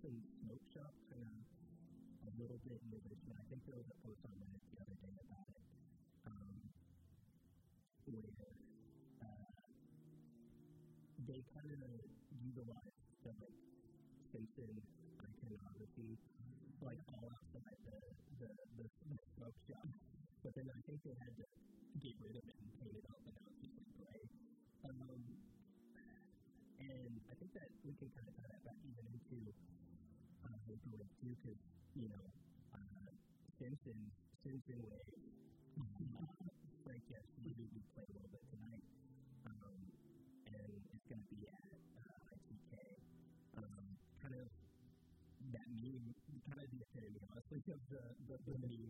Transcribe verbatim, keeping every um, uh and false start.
Simpson Smoke Shop kind of a little bit in Richmond. I think there was a post on Reddit the other day about it, um, where uh, they kind of utilize the like Simpson iconography, like all outside the the, the the smoke shop. But then I think they had to get rid of it and paint it up, and now it's just like gray. Um, and I think that we can kind of tie that back even into uh, the Vaporwave too, because you know, uh, Simpson Simpson Wave, uh, Frank Jeffs, we we played a little bit tonight, um, and it's going to be at uh, I T K. Um, kind of that meme, kind of the epitome, honestly, of the, the, the meme